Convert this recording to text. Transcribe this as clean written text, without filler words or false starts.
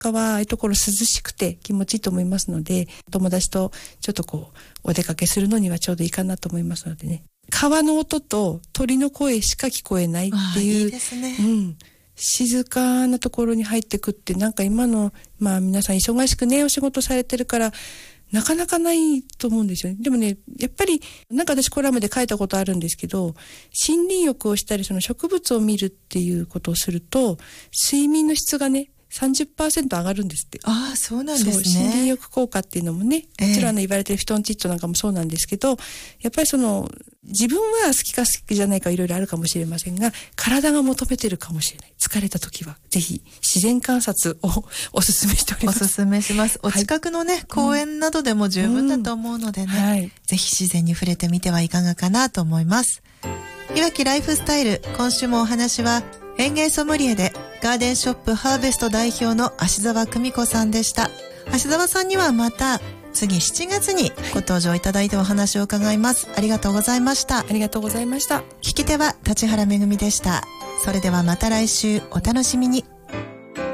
はああいうところ涼しくて気持ちいいと思いますので、友達とちょっとお出かけするのにはちょうどいいかなと思いますのでね。川の音と鳥の声しか聞こえないっていう、 いいですね。 静かなところに入ってくって、なんか今の皆さん忙しくねお仕事されてるからなかなかないと思うんですよね。でもね、やっぱりなんか私コラムで書いたことあるんですけど、森林浴をしたりその植物を見るっていうことをすると睡眠の質がね30% 上がるんですって。 ああ、そうなんですね。 そう、森林浴効果っていうのもね、もちろん言われてるフィトンチッドなんかもそうなんですけど、やっぱり自分は好きか好きじゃないかいろいろあるかもしれませんが、体が求めてるかもしれない。疲れた時はぜひ自然観察をおすすめしております。 おすすめします。お近くのね、公園などでも十分だと思うのでね、ぜひ自然に触れてみてはいかがかなと思います。いわきライフスタイル、今週もお話は園芸ソムリエでガーデンショップハーベスト代表の芦澤久美子さんでした。芦澤さんにはまた次7月にご登場いただいてお話を伺います。ありがとうございました。 ありがとうございました。 聞き手は立原めぐみでした。それではまた来週お楽しみに。